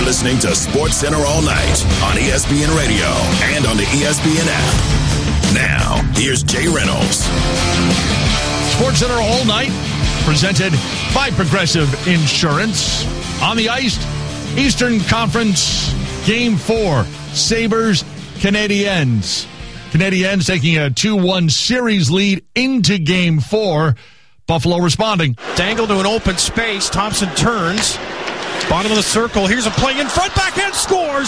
listening to SportsCenter all night on ESPN Radio and on the ESPN app. Now, here's Jay Reynolds. SportsCenter all night, presented by Progressive Insurance. On the ice, Eastern Conference, Game 4, Sabres, Canadiens. Canadiens taking a 2-1 series lead into Game 4. Buffalo responding. Dangle to an open space. Thompson turns. Bottom of the circle. Here's a play in front. Backhand scores.